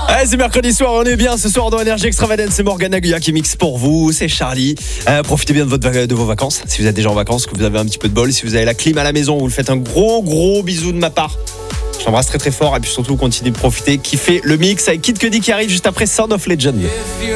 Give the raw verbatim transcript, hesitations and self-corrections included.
Allez, c'est mercredi soir, on est bien ce soir dans Énergie Extravagance. C'est Morgane Aguilla qui mixe pour vous, c'est Charlie. Euh, profitez bien de, votre, de vos vacances. Si vous êtes déjà en vacances, que vous avez un petit peu de bol, si vous avez la clim à la maison, vous le faites un gros gros bisou de ma part. Je t'embrasse très très fort et puis surtout continuez de profiter, kiffez le mix avec Kid Cudi qui arrive juste après Sound of Legend.